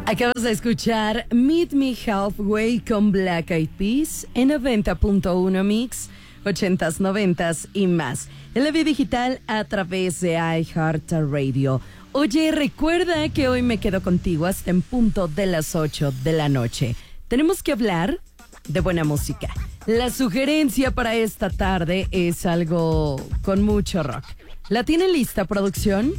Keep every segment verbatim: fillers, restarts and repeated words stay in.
Acabas de escuchar Meet Me Halfway con Black Eyed Peas en noventa punto uno Mix, ochentas, noventas y más. En la vía digital a través de iHeartRadio. Oye, recuerda que hoy me quedo contigo hasta en punto de las ocho de la noche. Tenemos que hablar de buena música. La sugerencia para esta tarde es algo con mucho rock. ¿La tienen lista, producción?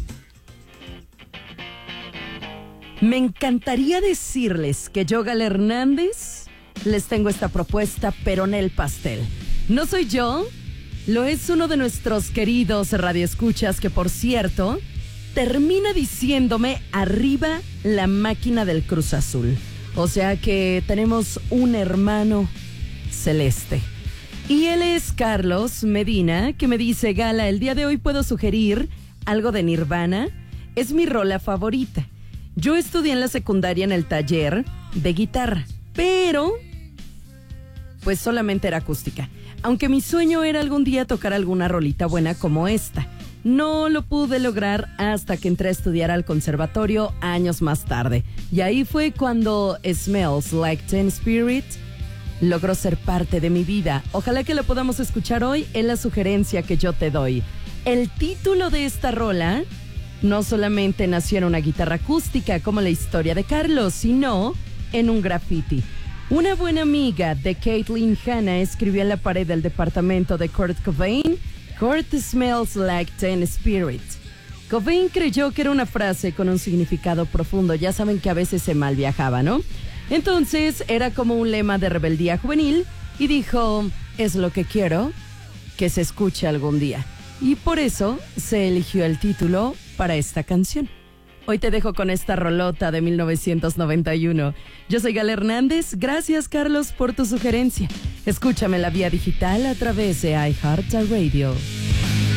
Me encantaría decirles que yo, Gala Hernández, les tengo esta propuesta, pero en el pastel. No soy yo, lo es uno de nuestros queridos radioescuchas que, por cierto, termina diciéndome arriba la máquina del Cruz Azul. O sea que tenemos un hermano celeste. Y él es Carlos Medina, que me dice: Gala, el día de hoy puedo sugerir algo de Nirvana. Es mi rola favorita. Yo estudié en la secundaria en el taller de guitarra, pero pues solamente era acústica. Aunque mi sueño era algún día tocar alguna rolita buena como esta. No lo pude lograr hasta que entré a estudiar al conservatorio años más tarde. Y ahí fue cuando Smells Like Teen Spirit logró ser parte de mi vida. Ojalá que lo podamos escuchar hoy en la sugerencia que yo te doy. El título de esta rola no solamente nació en una guitarra acústica como la historia de Carlos, sino en un graffiti. Una buena amiga de Caitlin Hanna escribió en la pared del departamento de Kurt Cobain: Kurt smells like teen spirit. Cobain creyó que era una frase con un significado profundo. Ya saben que a veces se mal viajaba, ¿no? Entonces era como un lema de rebeldía juvenil y dijo: es lo que quiero que se escuche algún día. Y por eso se eligió el título para esta canción. Hoy te dejo con esta rolota de mil novecientos noventa y uno. Yo soy Gala Hernández. Gracias, Carlos, por tu sugerencia. Escúchame en la vía digital a través de iHeartRadio.